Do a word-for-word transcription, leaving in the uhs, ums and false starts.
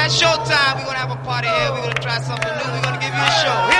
at showtime. We're going to have a party here. We're going to try something new. We're going to give you a show.